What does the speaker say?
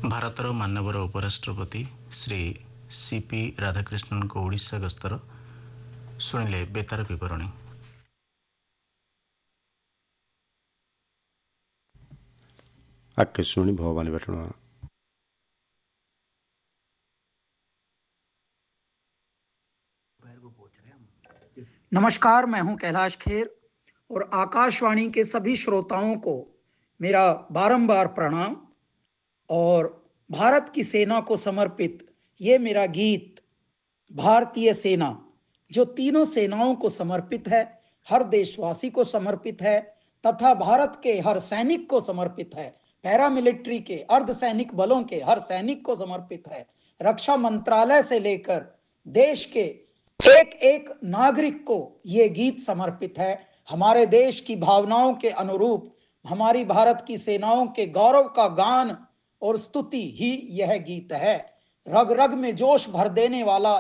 भारतर मानवर उपराष्ट्रपति श्री सीपी राधाकृष्णन को ओडिशा गस्तर शुणिले बेतार विवरणी। आकाशवाणी भवानीपाटण। नमस्कार, मैं हूं कैलाश खेर और आकाशवाणी के सभी श्रोताओं को मेरा बारंबार प्रणाम। और भारत की सेना को समर्पित ये मेरा गीत भारतीय सेना, जो तीनों सेनाओं को समर्पित है, हर देशवासी को समर्पित है तथा भारत के हर सैनिक को समर्पित है, पैरामिलिट्री के अर्धसैनिक बलों के हर सैनिक को समर्पित है, रक्षा मंत्रालय से लेकर देश के एक एक नागरिक को ये गीत समर्पित है। हमारे देश की भावनाओं के अनुरूप हमारी भारत की सेनाओं के गौरव का गान और स्तुति ही यह गीत है। रग रग में जोश भर देने वाला